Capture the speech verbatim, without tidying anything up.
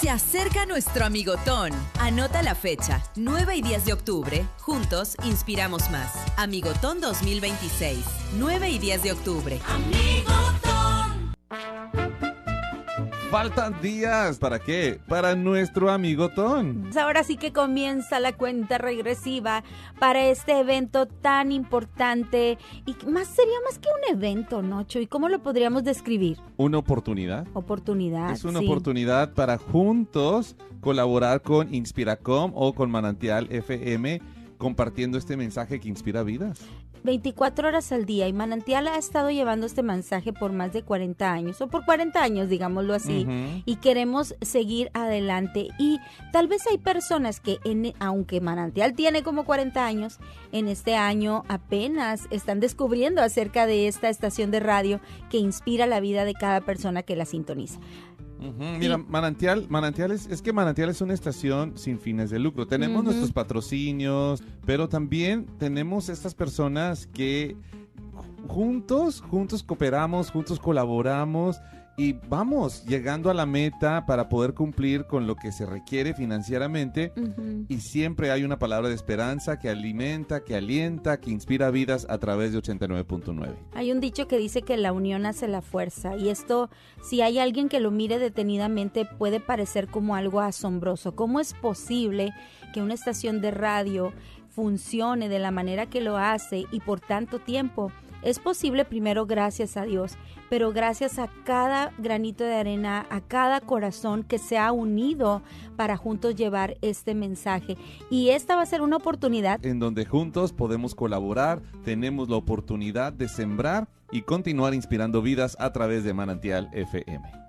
Se acerca nuestro amigotón. Anota la fecha, nueve y diez de octubre. Juntos inspiramos más. Amigotón dos mil veintiséis, nueve y diez de octubre. Amigotón. Faltan días, ¿para qué? Para nuestro amigotón. Ahora sí que comienza la cuenta regresiva para este evento tan importante y más sería más que un evento, ¿no, Chuy? ¿Cómo lo podríamos describir? Una oportunidad. Oportunidad, Es una sí. oportunidad para juntos colaborar con Inspiracom o con Manantial F M compartiendo este mensaje que inspira vidas. veinticuatro horas al día y Manantial ha estado llevando este mensaje por más de cuarenta años o por cuarenta años, digámoslo así, Uh-huh. y queremos seguir adelante y tal vez hay personas que en, aunque Manantial tiene como cuarenta años, en este año apenas están descubriendo acerca de esta estación de radio que inspira la vida de cada persona que la sintoniza. Uh-huh. Mira, Manantial, Manantial es, es que Manantial es una estación sin fines de lucro. Tenemos Uh-huh. nuestros patrocinios, pero también tenemos estas personas que juntos, juntos cooperamos, juntos colaboramos y vamos llegando a la meta para poder cumplir con lo que se requiere financieramente. Uh-huh. Y siempre hay una palabra de esperanza que alimenta, que alienta, que inspira vidas a través de ochenta y nueve punto nueve. Hay un dicho que dice que la unión hace la fuerza y esto, si hay alguien que lo mire detenidamente, puede parecer como algo asombroso. ¿Cómo es posible que una estación de radio funcione de la manera que lo hace y por tanto tiempo? Es posible primero gracias a Dios, pero gracias a cada granito de arena, a cada corazón que se ha unido para juntos llevar este mensaje. Y esta va a ser una oportunidad En donde juntos podemos colaborar, tenemos la oportunidad de sembrar y continuar inspirando vidas a través de Manantial F M.